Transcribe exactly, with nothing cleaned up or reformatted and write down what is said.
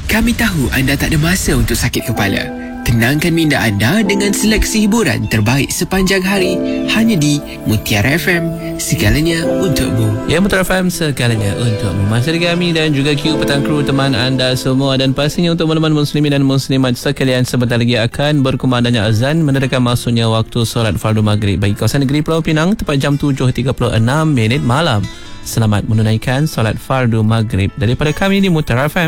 Kami tahu anda tak ada masa untuk sakit kepala. Tenangkan minda anda dengan seleksi hiburan terbaik sepanjang hari hanya di Mutiara F M, segalanya untukmu. Ya, Mutiara F M, segalanya untukmu. Masih dengan kami dan juga Q petang kru teman anda semua, dan pastinya untuk teman-teman muslimin dan muslimat sekalian, sebentar lagi akan berkumandangnya azan menandakan masuknya waktu solat fardu maghrib bagi kawasan negeri Pulau Pinang tepat jam tujuh tiga puluh enam minit malam. Selamat menunaikan solat fardu maghrib daripada kami di Mutiara F M.